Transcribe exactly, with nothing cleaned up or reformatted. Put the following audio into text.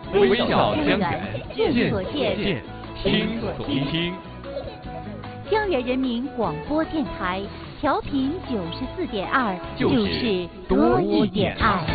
微笑江源，见所见，听所听。 江源人民广播电台调频九十四点二，就是多一点爱。